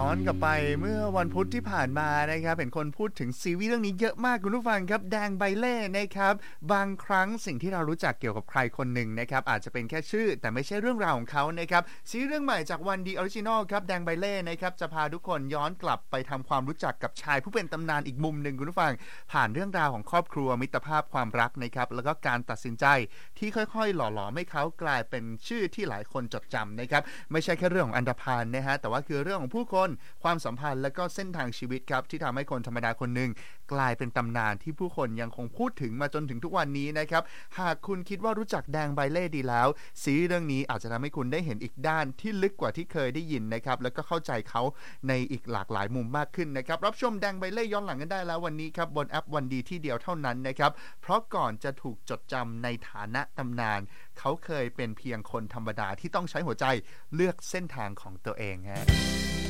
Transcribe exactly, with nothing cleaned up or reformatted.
อนกลับไปเมื่อวันพุธที่ผ่านมานะครับเห็นคนพูดถึงซีรีส์เรื่องนี้เยอะมากคุณผู้ฟังครับแดงใบเล่นะครับบางครั้งสิ่งที่เรารู้จักเกี่ยวกับใครคนหนึ่งนะครับอาจจะเป็นแค่ชื่อแต่ไม่ใช่เรื่องราวของเขานะครับซีรีส์เรื่องใหม่จากวันดีออริจินอลครับแดงใบเล่นะครับจะพาทุกคนย้อนกลับไปทำความรู้จักกับชายผู้เป็นตำนานอีกมุมหนึ่งคุณผู้ฟังผ่านเรื่องราวของครอบครัวมิตรภาพความรักนะครับแล้วก็การตัดสินใจที่ค่อยๆหล่อหลอมให้เขากลายเป็นชื่อที่หลายคนจดจำนะครับไม่ใช่แค่เรื่องของอันธพาลนะฮะแต่ว่าคือเรื่องของผู้คนความสัมพันธ์และก็เส้นทางชีวิตครับที่ทำให้คนธรรมดาคนหนึ่งกลายเป็นตำนานที่ผู้คนยังคงพูดถึงมาจนถึงทุกวันนี้นะครับหากคุณคิดว่ารู้จักแดงใบเล่ดีแล้วซีรีส์เรื่องนี้อาจจะทำให้คุณได้เห็นอีกด้านที่ลึกกว่าที่เคยได้ยินนะครับแล้วก็เข้าใจเขาในอีกหลากหลายมุมมากขึ้นนะครับรับชมแดงใบเล่ย้อนหลังกันได้แล้ววันนี้ครับบนแอปวันดีที่เดียวเท่านั้นนะครับเพราะก่อนจะถูกจดจำในฐานะตำนานเขาเคยเป็นเพียงคนธรรมดาที่ต้องใช้หัวใจเลือกเส้นทางของตัวเองฮะ